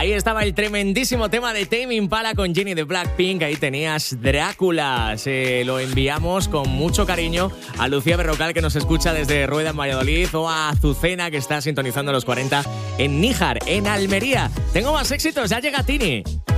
Ahí estaba el tremendísimo tema de Tame Impala con Jennie de Blackpink. Ahí tenías Drácula. Se lo enviamos con mucho cariño a Lucía Berrocal, que nos escucha desde Rueda en Valladolid, o a Azucena, que está sintonizando los 40 en Níjar, en Almería. Tengo más éxitos, ya llega Tini.